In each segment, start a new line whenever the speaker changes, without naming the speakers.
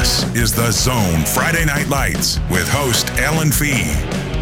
This is The Zone Friday Night Lights with host Alan Fee.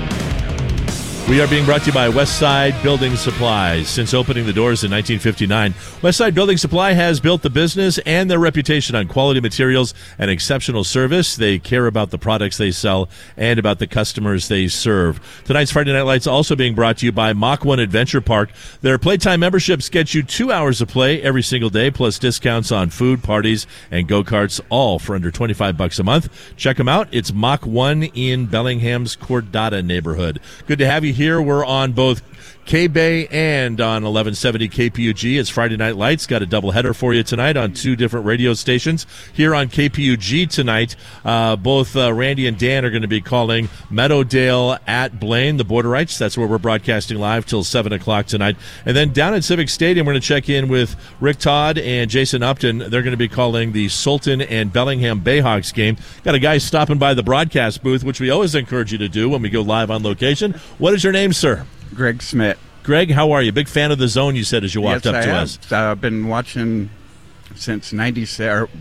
We are being brought to you by Westside Building Supplies. Since opening the doors in 1959, Westside Building Supply has built the business and their reputation on quality materials and exceptional service. They care about the products they sell and about the customers they serve. Tonight's Friday Night Lights also being brought to you by Mach 1 Adventure Park. Their playtime memberships get you 2 hours of play every single day, plus discounts on food, parties, and go-karts, all for under $25 a month. Check them out. It's Mach 1 in Bellingham's Cordata neighborhood. Good to have you here. We're on both K-Bay and on 1170 KPUG. It's Friday Night Lights. Got a doubleheader for you tonight on 2 different radio stations. Here on KPUG tonight, both Randy and Dan are going to be calling Meadowdale at Blaine, the Borderites. That's where we're broadcasting live till 7 o'clock tonight. And then down at Civic Stadium, we're going to check in with Rick Todd and Jason Upton. They're going to be calling the Sultan and Bellingham Bayhawks game. Got a guy stopping by the broadcast booth, which we always encourage you to do when we go live on location. What is your name, sir?
Greg Smith.
Greg, how are you? Big fan of the Zone, you said as you walked up to us.
I've been watching since 96,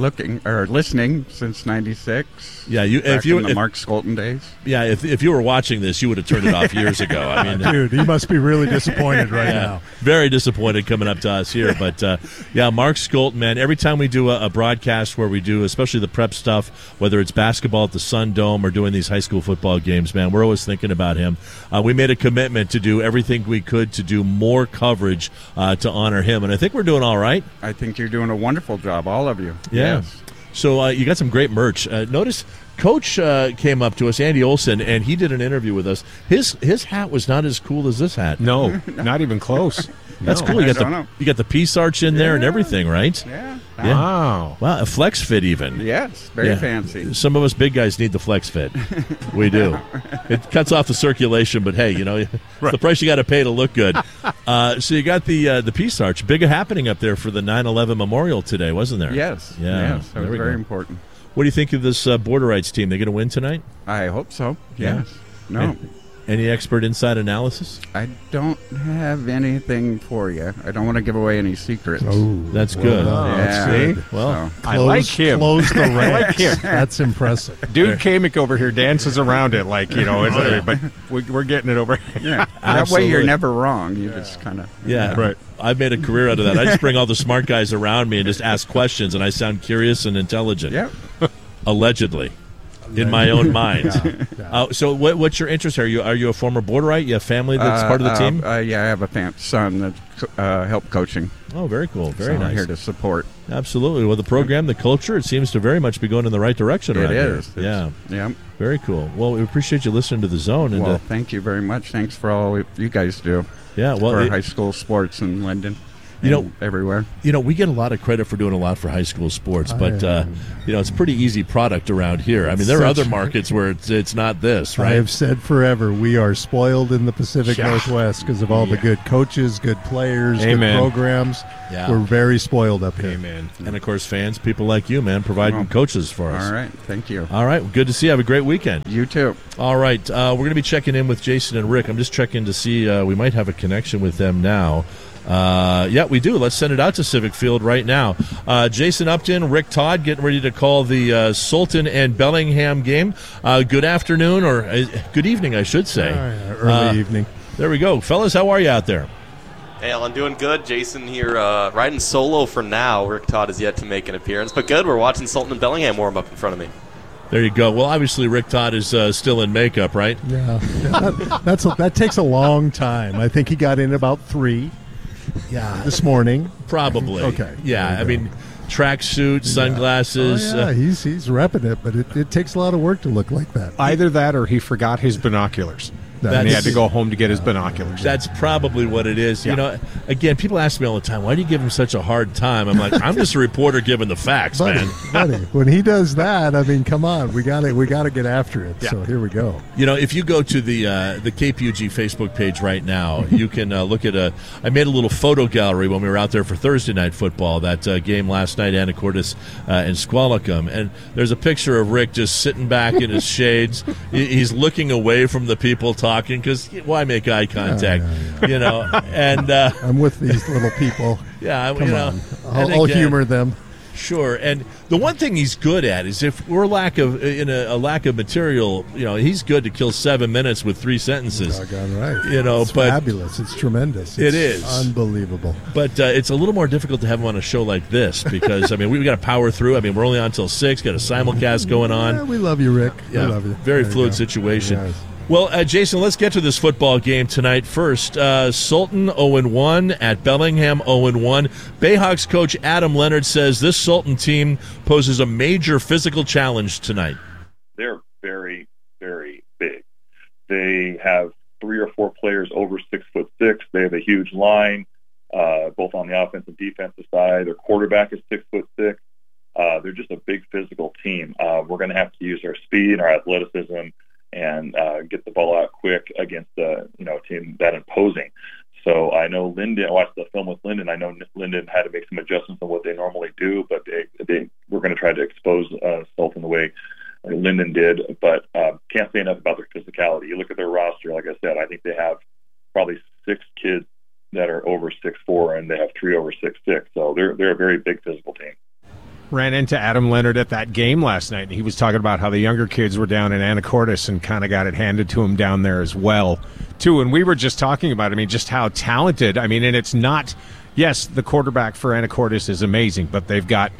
listening since 96.
Yeah,
the Mark Skolton days.
Yeah, if you were watching this, you would have turned it off years ago. I mean,
dude, he must be really disappointed right now.
Very disappointed coming up to us here. But Mark Skolton, man. Every time we do a broadcast where we do, especially the prep stuff, whether it's basketball at the Sun Dome or doing these high school football games, man, we're always thinking about him. We made a commitment to do everything we could to do more coverage to honor him, and I think we're doing all right.
I think you're doing a wonderful job, all of you.
Yeah.
Yes.
So you got some great merch. Notice Coach came up to us, Andy Olson, and he did an interview with us. His hat was not as cool as this hat.
No, not even close.
That's cool. You got the peace arch in there and everything, right?
Yeah.
Wow, a flex fit even.
Yes, very fancy.
Some of us big guys need the flex fit. We do. It cuts off the circulation, but hey, it's the price you got to pay to look good. So you got the peace arch. Big happening up there for the 9/11 memorial today, wasn't there?
Yes.
Yeah.
Yes, that was very important.
What do you think of this Borderites team? They going to win tonight?
I hope so.
Yeah.
Yes. No.
Any expert inside analysis?
I don't have anything for you. I don't want to give away any secrets.
Oh,
that's good.
That's good.
Well,
I like him.
Close the ranks.
I like him.
That's impressive.
Dude Kamek over here dances around it like, but we're getting it over.
Yeah. That way you're never wrong. You just kind of.
Yeah.
Right.
I've made a career out of that. I just bring all the smart guys around me and just ask questions, and I sound curious and intelligent.
Yeah.
Allegedly. In my own mind.
Yeah.
So what's your interest? Are you a former Borderite? You have family that's part of the team?
I have a son that helped coaching.
Oh, very cool. Very
nice.
nice.
I'm here to support.
Absolutely. Well, the program, the culture, it seems to very much be going in the right direction around here.
It is.
Yeah. Very cool. Well, we appreciate you listening to The Zone. And,
thank you very much. Thanks for all you guys do.
Yeah. Well,
for high school sports in Linden. Everywhere.
We get a lot of credit for doing a lot for high school sports, but it's a pretty easy product around here. I mean, there are other markets where it's not this, right?
I have said forever, we are spoiled in the Pacific Northwest because of all the good coaches, good players, good programs.
Yeah.
We're very spoiled up here.
Amen.
And, of course, fans, people like you, man, providing coaches for us.
All right. Thank you.
All right. Well, good to see you. Have a great weekend.
You too.
All right. We're going to be checking in with Jason and Rick. I'm just checking to see we might have a connection with them now. Yeah, we do. Let's send it out to Civic Field right now. Jason Upton, Rick Todd getting ready to call the Sultan and Bellingham game. Good afternoon, or good evening, I should say.
Early evening.
There we go. Fellas, how are you out there?
Hey, I'm doing good. Jason here riding solo for now. Rick Todd has yet to make an appearance, but good. We're watching Sultan and Bellingham warm up in front of me.
There you go. Well, obviously, Rick Todd is still in makeup, right?
Yeah. That takes a long time. I think he got in about 3. Yeah, this morning.
Probably.
Okay.
Yeah, I mean, tracksuit, sunglasses.
Oh, yeah, he's repping it, but it takes a lot of work to look like that.
Either that or he forgot his binoculars. And he had to go home to get his binoculars.
That's probably what it is. Yeah. Again, people ask me all the time, why do you give him such a hard time? I'm like, I'm just a reporter giving the facts, man.
Buddy, when he does that, I mean, come on, we got to get after it. Yeah. So here we go.
If you go to the KPUG Facebook page right now, you can look at I made a little photo gallery when we were out there for Thursday Night Football, that game last night, Anacortes and Squalicum, and there's a picture of Rick just sitting back in his shades. He's looking away from the people talking, because why make eye contact?
Yeah.
And
I'm with these little people.
Yeah,
Come on. I'll humor them.
Sure, and the one thing he's good at is if we're in a lack of material, he's good to kill 7 minutes with 3 sentences.
Doggone right.
It's
fabulous. It's tremendous.
It is
unbelievable.
But it's a little more difficult to have him on a show like this because we've got to power through. We're only on until 6. Got a simulcast going on.
Yeah, we love you, Rick.
Yeah,
we love you.
Very fluid situation.
Yes.
Well, Jason, let's get to this football game tonight. First, Sultan 0-1 at Bellingham 0-1. Bayhawks coach Adam Leonard says this Sultan team poses a major physical challenge tonight.
They're very, very big. They have 3 or 4 players over 6'6". They have a huge line, both on the offensive and defensive side. Their quarterback is 6'6". They're just a big physical team. We're going to have to use our speed and our athleticism and get the ball out quick against a team that imposing. So I know I watched the film with Linden. I know Linden had to make some adjustments on what they normally do, but they were going to try to expose Sultan the way Linden did. But can't say enough about their physicality. You look at their roster, like I said, I think they have probably 6 kids that are over 6'4", and they have 3 over 6'6". So they're a very big physical team.
Ran into Adam Leonard at that game last night, and he was talking about how the younger kids were down in Anacortes and kind of got it handed to him down there as well, too. And we were just talking about, just how talented. And it's not, yes, the quarterback for Anacortes is amazing, but they've got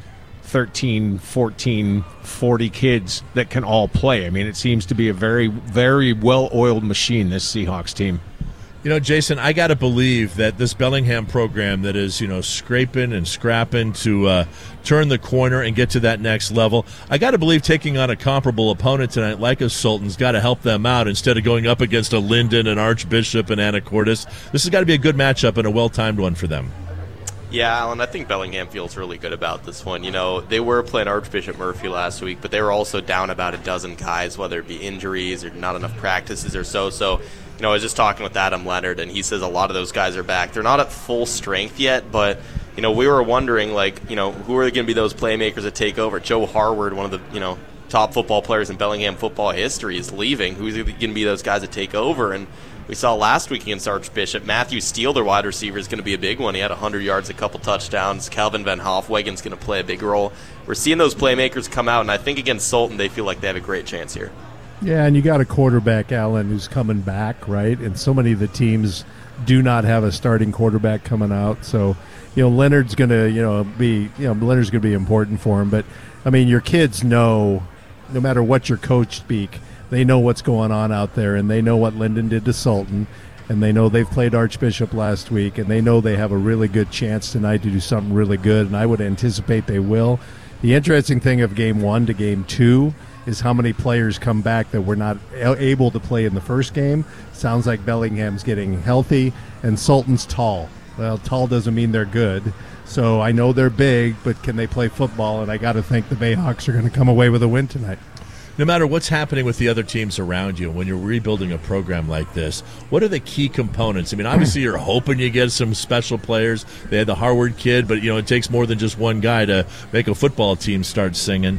13, 14, 40 kids that can all play. It seems to be a very, very well-oiled machine, this Seahawks team.
Jason, I got to believe that this Bellingham program that is, scraping and scrapping to turn the corner and get to that next level, I got to believe taking on a comparable opponent tonight like a Sultan's got to help them out instead of going up against a Linden, an Archbishop, and Anacortes. This has got to be a good matchup and a well-timed one for them.
Yeah, Alan, I think Bellingham feels really good about this one. They were playing Archbishop Murphy last week, but they were also down about a dozen guys, whether it be injuries or not enough practices or so. So, I was just talking with Adam Leonard, and he says a lot of those guys are back. They're not at full strength yet, but, we were wondering, who are going to be those playmakers that take over? Joe Harward, one of the, top football players in Bellingham football history, is leaving. Who's going to be those guys that take over? And we saw last week against Archbishop, Matthew Steele, their wide receiver, is going to be a big one. He had 100 yards, a couple touchdowns. Calvin Van Hofwegen's going to play a big role. We're seeing those playmakers come out, and I think against Sultan, they feel like they have a great chance here.
Yeah, and you got a quarterback, Allen, who's coming back, right? And so many of the teams do not have a starting quarterback coming out. So, Leonard's going to, Leonard's going to be important for him. But, your kids know, no matter what your coach speak, they know what's going on out there, and they know what Linden did to Sultan, and they know they've played Archbishop last week, and they know they have a really good chance tonight to do something really good, and I would anticipate they will. The interesting thing of Game 1 to Game 2 is how many players come back that were not able to play in the first game. Sounds like Bellingham's getting healthy, and Sultan's tall. Well, tall doesn't mean they're good. So I know they're big, but can they play football? And I got to think the Bayhawks are going to come away with a win tonight.
No matter what's happening with the other teams around you, when you're rebuilding a program like this, what are the key components? Obviously you're hoping you get some special players. They had the Harward kid, but it takes more than just one guy to make a football team start singing.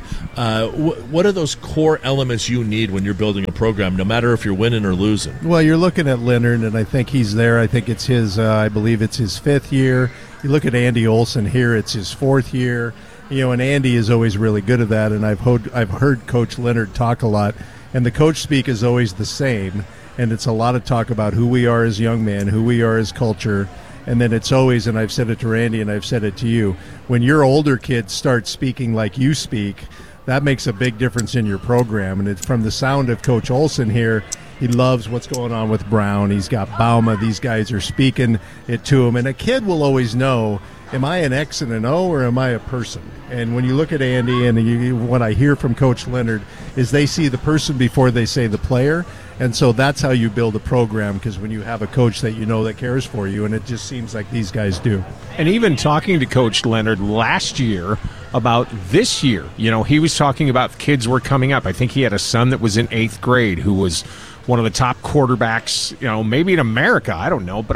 What are those core elements you need when you're building a program, no matter if you're winning or losing?
Well, you're looking at Leonard, and I think he's there. I think it's his, I believe it's his 5th year. You look at Andy Olson here, it's his 4th year. And Andy is always really good at that, and I've heard Coach Leonard talk a lot, and the coach speak is always the same, and it's a lot of talk about who we are as young men, who we are as culture, and then it's always, and I've said it to Randy and I've said it to you, when your older kids start speaking like you speak, that makes a big difference in your program, and it's from the sound of Coach Olson here. He loves what's going on with Brown. He's got Bauma. These guys are speaking it to him, and a kid will always know, am I an X and an O or am I a person? And when you look at Andy and what I hear from Coach Leonard is they see the person before they say the player. And so that's how you build a program, because when you have a coach that that cares for you, and it just seems like these guys do.
And even talking to Coach Leonard last year about this year, he was talking about kids were coming up. I think he had a son that was in 8th grade who was one of the top quarterbacks, maybe in America. I don't know. But,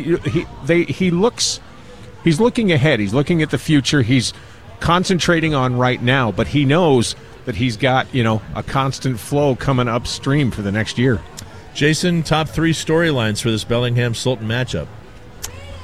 he's looking ahead. He's looking at the future. He's concentrating on right now, but he knows that he's got, a constant flow coming upstream for the next year.
Jason, top 3 storylines for this Bellingham-Sultan matchup?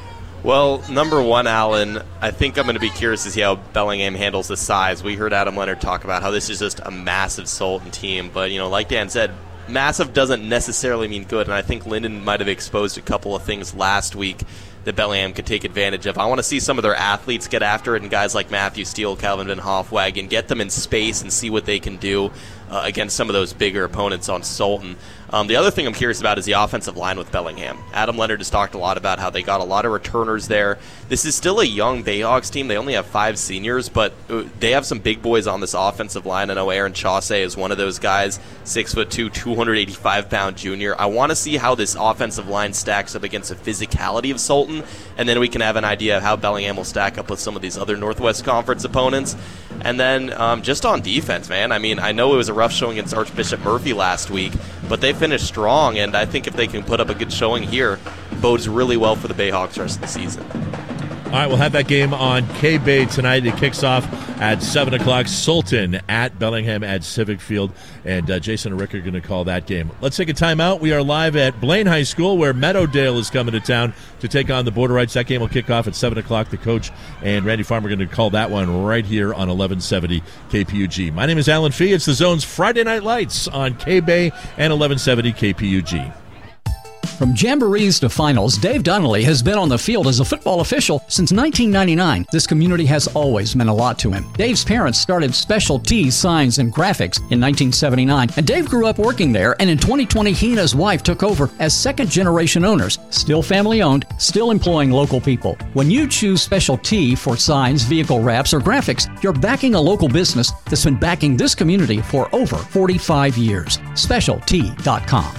Well, number one, Alan, I think I'm going to be curious to see how Bellingham handles the size. We heard Adam Leonard talk about how this is just a massive Sultan team. But, like Dan said, massive doesn't necessarily mean good. And I think Linden might have exposed a couple of things last week that Bellingham could take advantage of. I want to see some of their athletes get after it, and guys like Matthew Steele, Calvin Van Hofwagen, get them in space and see what they can do against some of those bigger opponents on Sultan. The other thing I'm curious about is the offensive line with Bellingham. Adam Leonard has talked a lot about how they got a lot of returners there. This is still a young Bayhawks team. They only have 5 seniors, but they have some big boys on this offensive line. I know Aaron Chaussee is one of those guys, 6'2", 285-pound junior. I want to see how this offensive line stacks up against the physicality of Sultan, and then we can have an idea of how Bellingham will stack up with some of these other Northwest Conference opponents. And then just on defense, man, I mean, I know it was a rough showing against Archbishop Murphy last week, but they finished strong, and I think if they can put up a good showing here, bodes really well for the Bayhawks rest of the season.
All right, we'll have that game on K-Bay tonight. It kicks off at 7 o'clock. Sultan at Bellingham at Civic Field. And Jason and Rick are going to call that game. Let's take a timeout. We are live at Blaine High School, where Meadowdale is coming to town to take on the Borderites. That game will kick off at 7 o'clock. The coach and Randy Farmer are going to call that one right here on 1170 KPUG. My name is Alan Fee. It's the Zone's Friday Night Lights on K-Bay and 1170 KPUG.
From jamborees to finals, Dave Donnelly has been on the field as a football official since 1999. This community has always meant a lot to him. Dave's parents started Special T Signs and Graphics in 1979, and Dave grew up working there, and in 2020 he and his wife took over as second-generation owners. Still family-owned, still employing local people. When you choose Special T for signs, vehicle wraps, or graphics, you're backing a local business that's been backing this community for over 45 years. SpecialT.com.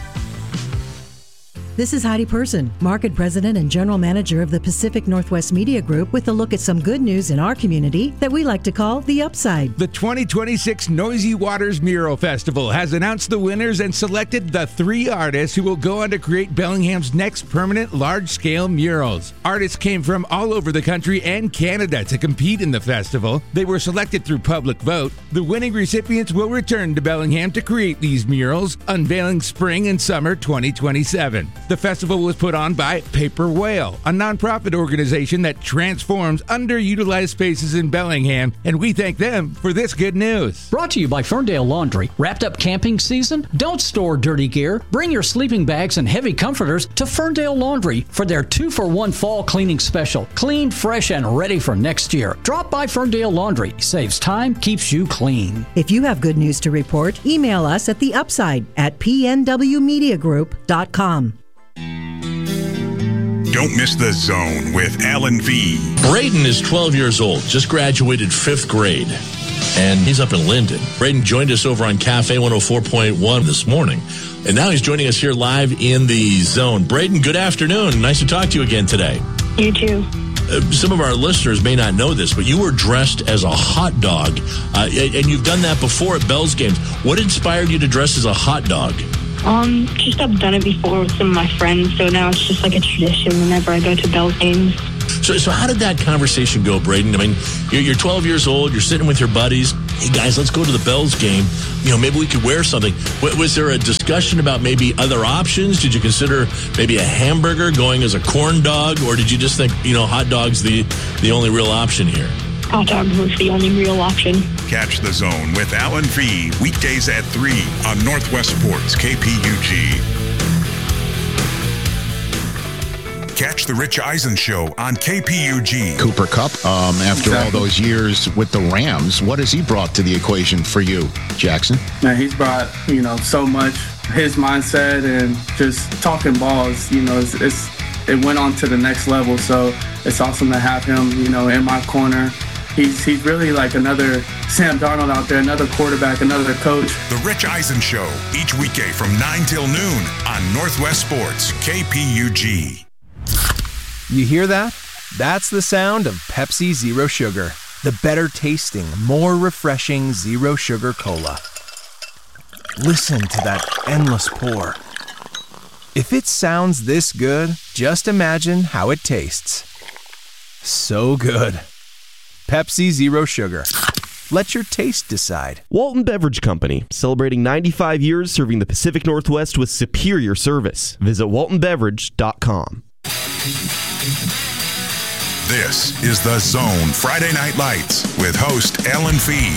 This is Heidi Person, Market President and General Manager of the Pacific Northwest Media Group, with a look at some good news in our community that we like to call the upside.
The 2026 Noisy Waters Mural Festival has announced the winners and selected the 3 artists who will go on to create Bellingham's next permanent large-scale murals. Artists came from all over the country and Canada to compete in the festival. They were selected through public vote. The winning recipients will return to Bellingham to create these murals, unveiling spring and summer 2027. The festival was put on by Paper Whale, a nonprofit organization that transforms underutilized spaces in Bellingham, and we thank them for this good news.
Brought to you by Ferndale Laundry. Wrapped up camping season? Don't store dirty gear. Bring your sleeping bags and heavy comforters to Ferndale Laundry for their 2-for-1 fall cleaning special. Clean, fresh, and ready for next year. Drop by Ferndale Laundry. Saves time, keeps you clean.
If you have good news to report, email us at theupside@pnwmediagroup.com.
Don't miss The Zone with Alan V.
Braden is 12 years old, just graduated 5th grade, and he's up in Linden. Braden joined us over on Cafe 104.1 this morning, and now he's joining us here live in The Zone. Braden, good afternoon. Nice to talk to you again today.
You too.
Some of our listeners may not know this, but you were dressed as a hot dog, and you've done that before at Bell's games. What inspired you to dress as a hot dog?
Just I've done it before with some of my friends, so now it's just like a tradition whenever I go to Bell's games.
So how did that conversation go, Braden? I mean, you're 12 years old, you're sitting with your buddies. Hey, guys, let's go to the Bell's game. Maybe we could wear something. Was there a discussion about maybe other options? Did you consider maybe a hamburger, going as a corn dog? Or did you just think, hot dog's the only real option here?
Hot dog was the only real option.
Catch The Zone with Alan V. weekdays at 3 on Northwest Sports KPUG. Catch the Rich Eisen Show on KPUG.
Cooper Kupp, after all those years with the Rams, what has he brought to the equation for you, Jackson?
Man, he's brought, so much. His mindset and just talking balls, it went on to the next level. So it's awesome to have him, in my corner. He's really like another Sam Darnold out there, another quarterback, another coach.
The Rich Eisen Show, each weekday from 9 till noon on Northwest Sports, KPUG.
You hear that? That's the sound of Pepsi Zero Sugar, the better tasting, more refreshing Zero Sugar Cola. Listen to that endless pour. If it sounds this good, just imagine how it tastes. So good. Pepsi Zero Sugar. Let your taste decide.
Walton Beverage Company, celebrating 95 years serving the Pacific Northwest with superior service. Visit waltonbeverage.com.
This is The Zone Friday Night Lights with host Alan Fee.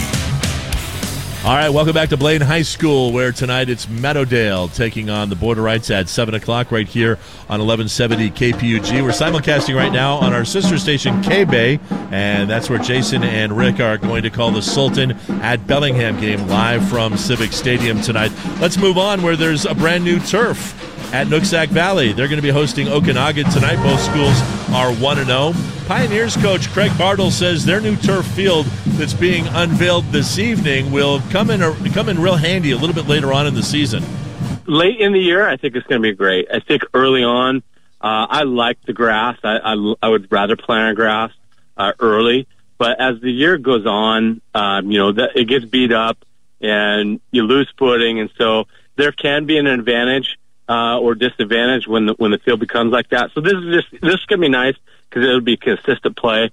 All right, welcome back to Blaine High School, where tonight it's Meadowdale taking on the Borderites at 7 o'clock right here on 1170 KPUG. We're simulcasting right now on our sister station, K-Bay, and that's where Jason and Rick are going to call the Sultan at Bellingham game live from Civic Stadium tonight. Let's move on where there's a brand new turf at Nooksack Valley. They're going to be hosting Okanagan tonight. Both schools are 1-0. Pioneers coach Craig Bartle says their new turf field that's being unveiled this evening will come in real handy a little bit later on in the season.
Late in the year, I think it's going to be great. I think early on, I like the grass. I would rather play on grass early. But as the year goes on, it gets beat up and you lose footing, and so there can be an advantage or disadvantage when the field becomes like that. So this is going to be nice because it'll be consistent play.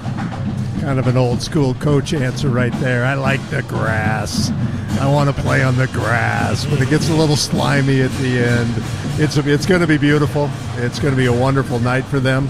Kind of an old school coach answer right there. I like the grass. I want to play on the grass, but it gets a little slimy at the end. It's going to be beautiful. It's going to be a wonderful night for them.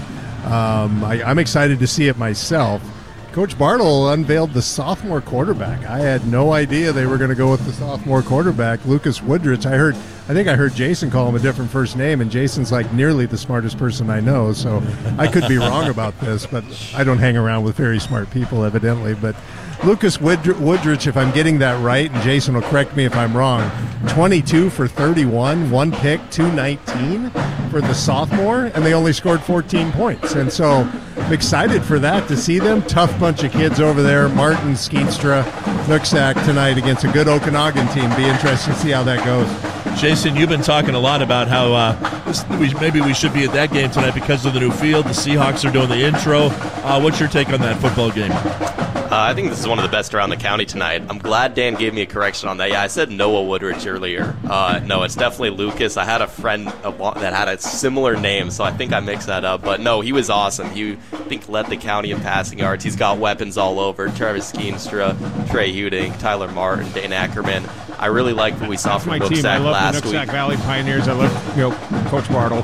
I'm excited to see it myself. Coach Bartle unveiled the sophomore quarterback. I had no idea they were going to go with the sophomore quarterback, Lucas Woodrich. I think I heard Jason call him a different first name, and Jason's like nearly the smartest person I know, so I could be wrong about this, but I don't hang around with very smart people, evidently. But Lucas Woodrich, if I'm getting that right, and Jason will correct me if I'm wrong, 22 for 31, one pick, 219 for the sophomore, and they only scored 14 points. And so I'm excited for that, to see them. Tough bunch of kids over there. Martin, Skeenstra, Nooksack tonight against a good Okanagan team. Be interesting to see how that goes.
Jason, you've been talking a lot about how maybe we should be at that game tonight because of the new field. The Seahawks are doing the intro. What's your take on that football game?
I think this is one of the best around the county tonight. I'm glad Dan gave me a correction on that. Yeah, I said Noah Woodrich earlier. No, it's definitely Lucas. I had a friend that had a similar name, so I think I mixed that up. But no, he was awesome. He, I think, led the county in passing yards. He's got weapons all over. Travis Skeenstra, Trey Hudink, Tyler Martin, Dane Ackerman. I really like what we saw from Nooksack last week.
I love the Nooksack Valley Pioneers. I love Coach Bartle.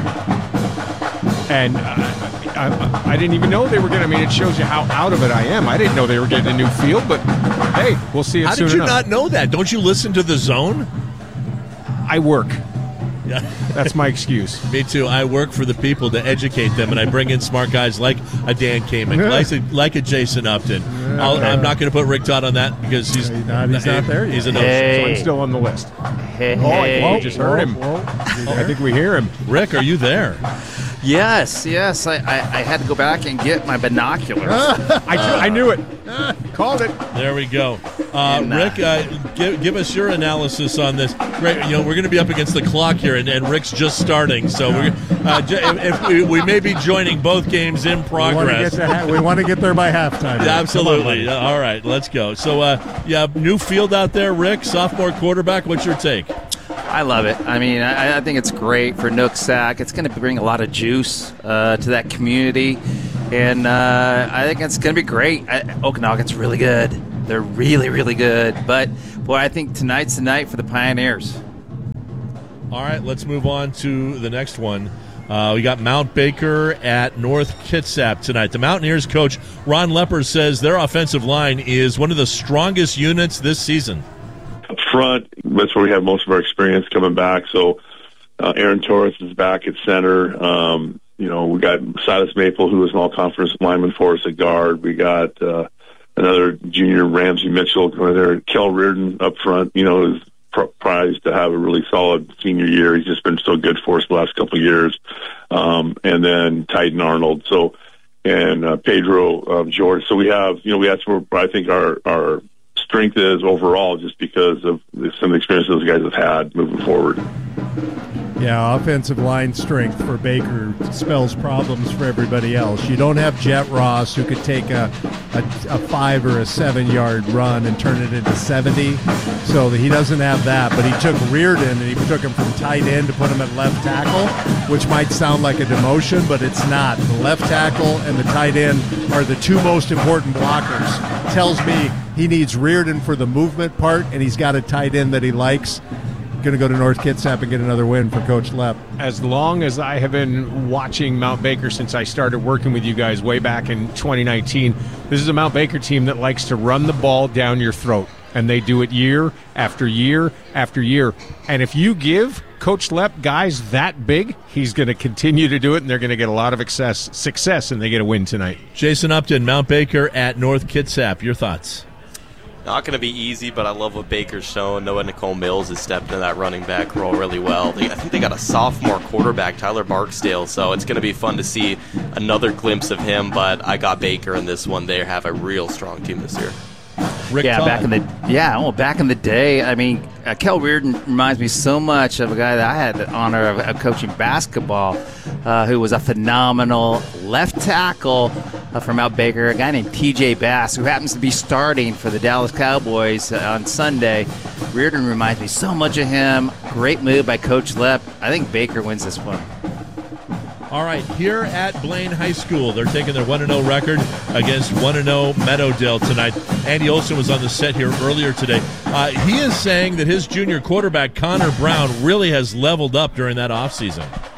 And I didn't even know they were going to. I mean, it shows you how out of it I am. I didn't know they were getting a new field, but hey, we'll see it soon enough.
How did you not know that? Don't you listen to The Zone?
I work. Yeah. That's my excuse.
Me too. I work for the people to educate them, and I bring in smart guys like a Dan Kamen, like a Jason Upton. I'm not going to put Rick Todd on that because he's not
there yet.
He's a no.
So I'm still on the list. I think we just heard him. I think we hear him.
Rick, are you there?
Yes. I had to go back and get my binoculars.
I knew it. Called it.
There we go. Rick, give us your analysis on this. Great. We're going to be up against the clock here, and Rick's just starting, so we may be joining both games in progress.
We want to get there by halftime.
Absolutely. All right, let's go. So, new field out there, Rick, sophomore quarterback. What's your take?
I love it. I mean, I think it's great for Nooksack. It's going to bring a lot of juice to that community, and I think it's going to be great. Okanagan's really good. They're really, really good. But, boy, I think tonight's the night for the Pioneers.
All right, let's move on to the next one. We got Mount Baker at North Kitsap tonight. The Mountaineers coach, Ron Lepper, says their offensive line is one of the strongest units this season.
Up front, that's where we have most of our experience coming back. So Aaron Torres is back at center. We got Silas Maple, who was an all-conference lineman for us at guard. We got another junior, Ramsey Mitchell, going there. Kel Reardon up front, is prized to have a really solid senior year. He's just been so good for us the last couple of years. And then Titan Arnold. So, and Pedro George. So we have some, I think our strength is overall just because of some of the experience those guys have had moving forward.
Yeah, offensive line strength for Baker spells problems for everybody else. You don't have Jet Ross, who could take a 5 or a 7 yard run and turn it into 70. So he doesn't have that. But he took Reardon and he took him from tight end to put him at left tackle, which might sound like a demotion, but it's not. The left tackle and the tight end are the two most important blockers. Tells me he needs Reardon for the movement part, and he's got a tight end that he likes. going to go to North Kitsap and get another win for Coach Lepp.
As long as I have been watching Mount Baker since I started working with you guys way back in 2019, this is a Mount Baker team that likes to run the ball down your throat. And they do it year after year after year. And if you give Coach Lepp guys that big, he's going to continue to do it, and they're going to get a lot of success, and they get a win tonight.
Jason Upton, Mount Baker at North Kitsap. Your thoughts?
Not going to be easy, but I love what Baker's shown. Noah Nicole Mills has stepped into that running back role really well. I think they got a sophomore quarterback, Tyler Barksdale, so it's going to be fun to see another glimpse of him, but I got Baker in this one. They have a real strong team this year.
Rick
back in the day. I mean, Kel Reardon reminds me so much of a guy that I had the honor of coaching basketball, who was a phenomenal left tackle from Mount Baker, a guy named T.J. Bass, who happens to be starting for the Dallas Cowboys on Sunday. Reardon reminds me so much of him. Great move by Coach Lepp. I think Baker wins this one.
All right, here at Blaine High School, they're taking their 1-0 record against 1-0 Meadowdale tonight. Andy Olson was on the set here earlier today. He is saying that his junior quarterback, Connor Brown, really has leveled up during that offseason.